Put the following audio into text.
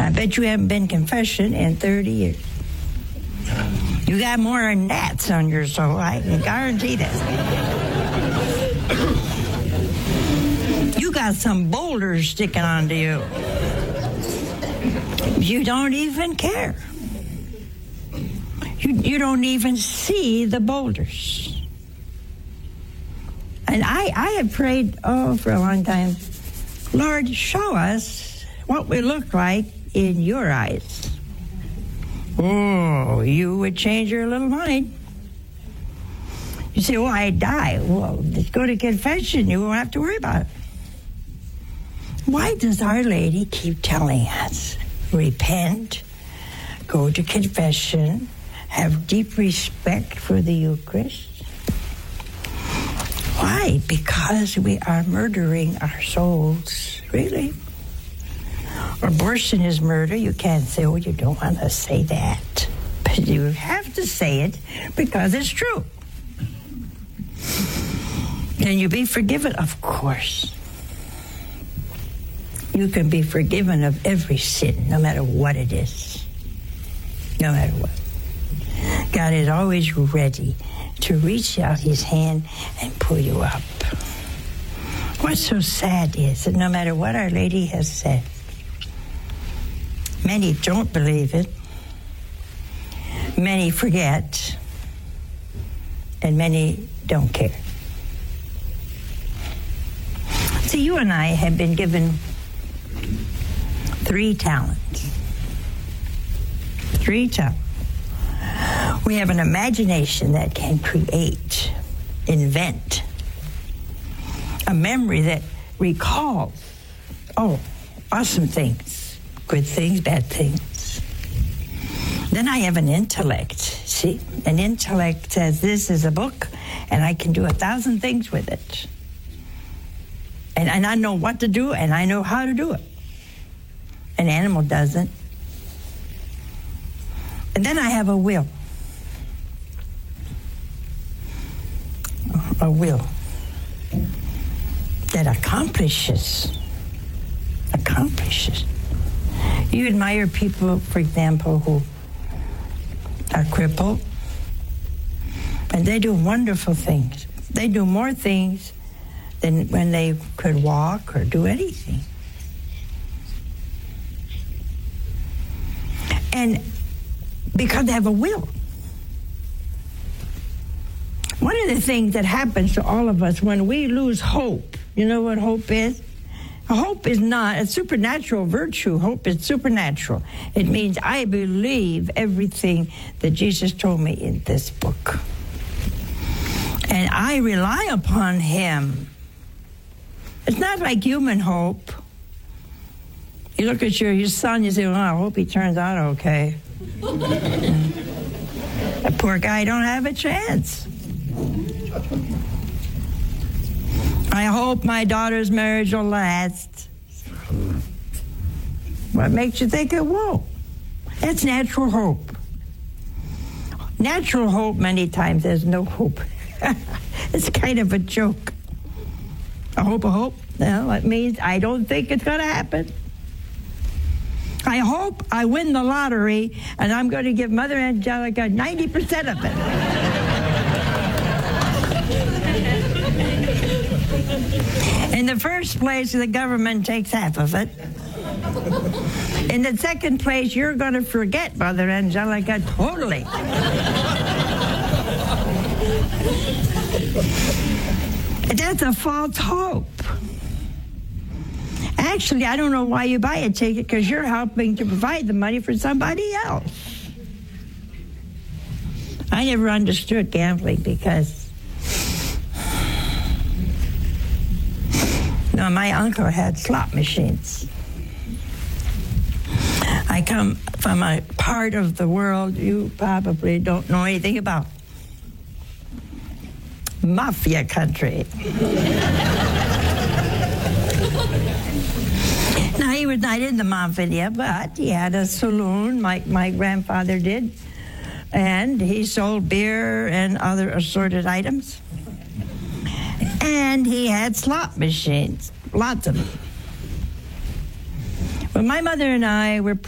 I bet you haven't been confession in 30 years. You got more than gnats on your soul, I can guarantee that. You got some boulders sticking onto you. You don't even care. You don't even see the boulders. And I have prayed, for a long time, Lord, show us what we look like in your eyes. Oh, you would change your little mind. You say, well, I die. Well, let's go to confession. You won't have to worry about it. Why does Our Lady keep telling us, repent, go to confession, have deep respect for the Eucharist? Why? Because we are murdering our souls, really. Abortion is murder. You can't say, oh, you don't want to say that. But you have to say it because it's true. Can you be forgiven? Of course. You can be forgiven of every sin, no matter what it is. No matter what. God is always ready to reach out his hand and pull you up. What's so sad is that no matter what Our Lady has said, many don't believe it, many forget, and many don't care. See, you and I have been given 3 talents. 3 talents. We have an imagination that can create, invent, a memory that recalls, awesome things, good things, bad things. Then I have an intellect. See, an intellect says this is a book, and I can do 1,000 things with it. And I know what to do, and I know how to do it. An animal doesn't. And then I have a will. A will that accomplishes. You admire people, for example, who are crippled, and they do wonderful things. They do more things than when they could walk or do anything. And because they have a will. One of the things that happens to all of us when we lose hope, you know what hope is? Hope is not a supernatural virtue. Hope is supernatural. It means I believe everything that Jesus told me in this book. And I rely upon him. It's not like human hope. You look at your son, you say, well, I hope he turns out okay. That poor guy don't have a chance. I hope my daughter's marriage will last. What makes you think it won't? That's natural hope. Natural hope, many times, there's no hope. It's kind of a joke. A hope. Well, it means I don't think it's going to happen. I hope I win the lottery, and I'm going to give Mother Angelica 90% of it. In the first place, the government takes half of it. In the second place, you're going to forget Mother Angelica totally. That's a false hope. Actually, I don't know why you buy a ticket, because you're helping to provide the money for somebody else. I never understood gambling because my uncle had slot machines. I come from a part of the world you probably don't know anything about. Mafia country. Now, he was not in the mafia, but he had a saloon like my grandfather did, and he sold beer and other assorted items. And he had slot machines, lots of them. Well, my mother and I were